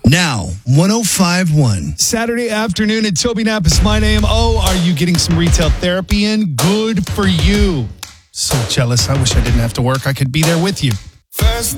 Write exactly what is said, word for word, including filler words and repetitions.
Now, one oh five point one. Saturday afternoon at Toby Nap is my name. Oh, are you getting some retail therapy in? Good for you. So jealous. I wish I didn't have to work. I could be there with you. First